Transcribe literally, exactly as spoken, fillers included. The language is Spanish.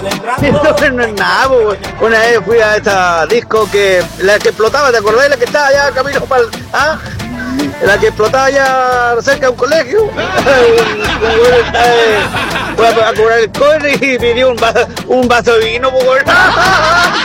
Esto no es nada, pues. Una vez fui a esta disco que la que explotaba, ¿te acordás? La que estaba allá camino para el, ¿ah? La que explotaba allá cerca de un colegio. un, un güey está, eh, fue a, a cobrar el cobre y pidió un vaso, un vaso de vino, pues.